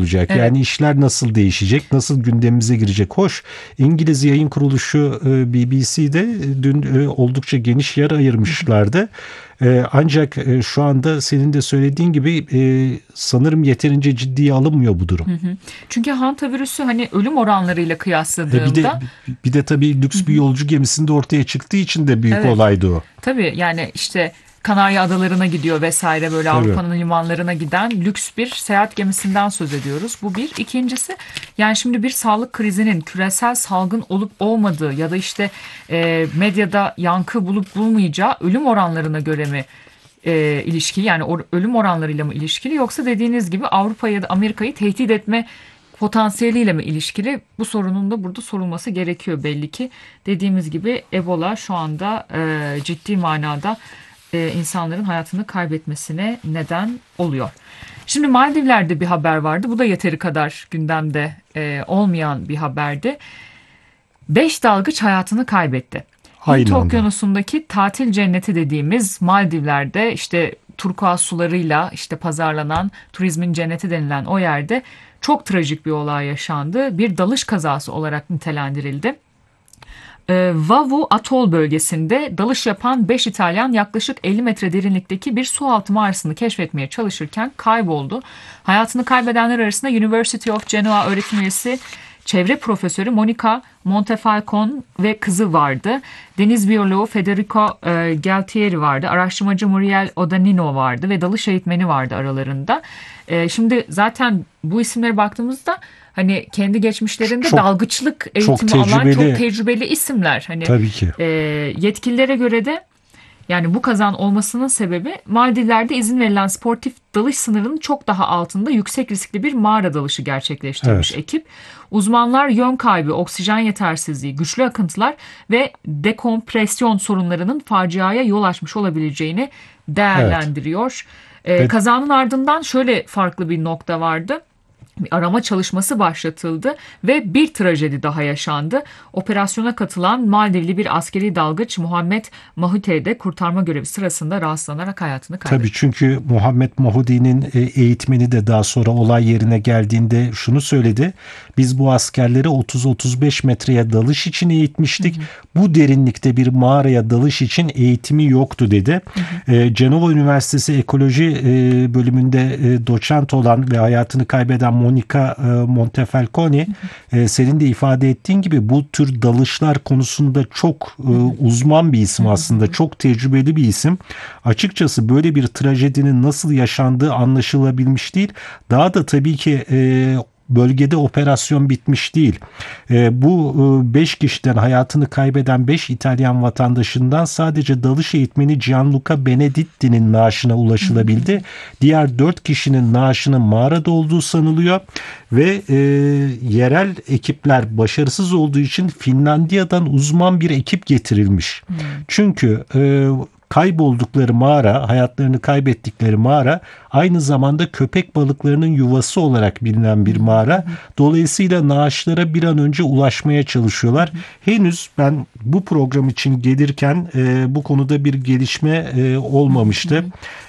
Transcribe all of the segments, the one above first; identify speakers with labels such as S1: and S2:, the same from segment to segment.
S1: olacak?
S2: Evet.
S1: Yani işler nasıl değişecek? Nasıl gündemimize girecek? Hoş, İngiliz yayın kuruluşu BBC'de dün oldukça geniş yer ayırmışlardı. Ancak şu anda senin de söylediğin gibi sanırım yeterince ciddiye alınmıyor bu durum.
S2: Çünkü hantavirüsü hani ölüm oranlarıyla
S1: Bir de
S2: kıyasladığımda
S1: bir de tabii lüks bir yolcu gemisinde ortaya çıktığı için de büyük
S2: evet.
S1: olaydı o.
S2: Tabii yani işte Kanarya Adaları'na gidiyor vesaire, böyle
S1: Tabii.
S2: Avrupa'nın limanlarına giden lüks bir seyahat gemisinden söz ediyoruz. Bu bir. İkincisi, yani şimdi bir sağlık krizinin küresel salgın olup olmadığı ya da işte medyada yankı bulup bulmayacağı ölüm oranlarına göre mi ilişkili, yani ölüm oranlarıyla mı ilişkili, yoksa dediğiniz gibi Avrupa ya da Amerika'yı tehdit etme potansiyeliyle mi ilişkili? Bu sorunun da burada sorulması gerekiyor belli ki. Dediğimiz gibi Ebola şu anda ciddi manada insanların hayatını kaybetmesine neden oluyor. Şimdi Maldivler'de bir haber vardı. Bu da yeteri kadar gündemde olmayan bir haberdi. 5 dalgıç hayatını kaybetti. Hint
S1: Aynı anda.
S2: Okyanusu'ndaki tatil cenneti dediğimiz Maldivler'de, işte turkuaz sularıyla işte pazarlanan turizmin cenneti denilen o yerde çok trajik bir olay yaşandı. Bir dalış kazası olarak nitelendirildi. Vavu Atol bölgesinde dalış yapan 5 İtalyan yaklaşık 50 metre derinlikteki bir sualtı mağarasını keşfetmeye çalışırken kayboldu. Hayatını kaybedenler arasında University of Genoa öğretim üyesi çevre profesörü Monica Montefalcone ve kızı vardı. Deniz biyoloğu Federico Galtieri vardı. Araştırmacı Muriel Odanino vardı ve dalış eğitmeni vardı aralarında. Şimdi zaten bu isimlere baktığımızda hani kendi geçmişlerinde dalgıçlık eğitimi alan çok tecrübeli isimler. Hani
S1: tabii ki.
S2: Yetkililere göre de yani bu kazanın olmasının sebebi Maldivler'de izin verilen sportif dalış sınırının çok daha altında yüksek riskli bir mağara dalışı gerçekleştirmiş ekip. Uzmanlar yön kaybı, oksijen yetersizliği, güçlü akıntılar ve dekompresyon sorunlarının faciaya yol açmış olabileceğini değerlendiriyor. Kazanın ardından şöyle farklı bir nokta vardı. Bir arama çalışması başlatıldı ve bir trajedi daha yaşandı. Operasyona katılan Maldivli bir askeri dalgıç Muhammed Mahute de kurtarma görevi sırasında rahatsızlanarak hayatını kaybetti.
S1: Tabii, çünkü Muhammed Mahudi'nin eğitmeni de daha sonra olay yerine geldiğinde şunu söyledi. Biz bu askerleri 30-35 metreye dalış için eğitmiştik. Bu derinlikte bir mağaraya dalış için eğitimi yoktu dedi. Cenova Üniversitesi Ekoloji bölümünde doçent olan ve hayatını kaybeden Monica Montefalcone, senin de ifade ettiğin gibi bu tür dalışlar konusunda çok uzman bir isim aslında. Çok tecrübeli bir isim. Açıkçası böyle bir trajedinin nasıl yaşandığı anlaşılabilmiş değil. Daha da tabii ki bölgede operasyon bitmiş değil. Bu 5 kişiden hayatını kaybeden 5 İtalyan vatandaşından sadece dalış eğitmeni Gianluca Beneditti'nin naaşına ulaşılabildi. Diğer 4 kişinin naaşının mağarada olduğu sanılıyor ve yerel ekipler başarısız olduğu için Finlandiya'dan uzman bir ekip getirilmiş. Çünkü kayboldukları mağara, hayatlarını kaybettikleri mağara aynı zamanda köpek balıklarının yuvası olarak bilinen bir mağara. Dolayısıyla naaşlara bir an önce ulaşmaya çalışıyorlar. Henüz ben bu program için gelirken bu konuda bir gelişme olmamıştı.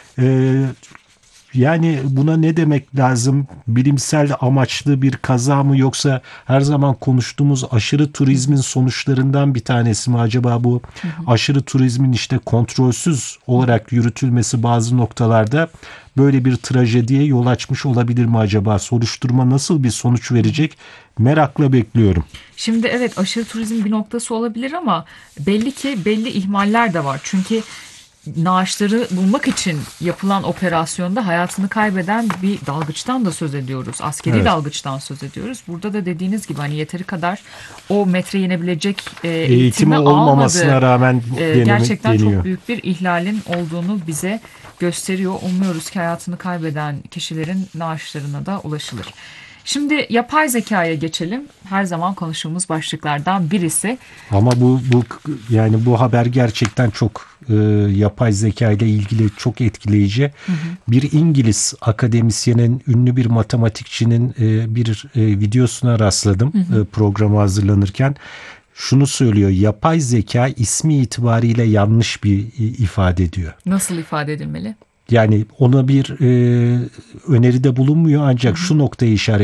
S1: Yani buna ne demek lazım? Bilimsel amaçlı bir kaza mı, yoksa her zaman konuştuğumuz aşırı turizmin sonuçlarından bir tanesi mi acaba bu? Aşırı turizmin işte kontrolsüz olarak yürütülmesi bazı noktalarda böyle bir trajediye yol açmış olabilir mi acaba? Soruşturma nasıl bir sonuç verecek? Merakla bekliyorum.
S2: Şimdi evet, aşırı turizm bir noktası olabilir ama belli ki belli ihmaller de var. Çünkü naaşları bulmak için yapılan operasyonda hayatını kaybeden bir dalgıçtan da söz ediyoruz. Askeri dalgıçtan söz ediyoruz. Burada da dediğiniz gibi hani yeteri kadar o metre inebilecek eğitimi
S1: olmamasına
S2: almadı.
S1: rağmen
S2: Gerçekten
S1: deniyor.
S2: çok büyük bir ihlalin olduğunu bize gösteriyor. Umuyoruz ki hayatını kaybeden kişilerin naaşlarına da ulaşılır. Şimdi yapay zekaya geçelim. Her zaman konuştuğumuz başlıklardan birisi.
S1: Ama yani bu haber gerçekten çok yapay zeka ile ilgili çok etkileyici. Bir İngiliz akademisyenin, ünlü bir matematikçinin bir videosuna rastladım programa hazırlanırken. Şunu söylüyor: yapay zeka ismi itibariyle yanlış bir ifade ediyor.
S2: Nasıl ifade edilmeli?
S1: Yani ona bir öneride bulunmuyor, ancak şu noktayı işaret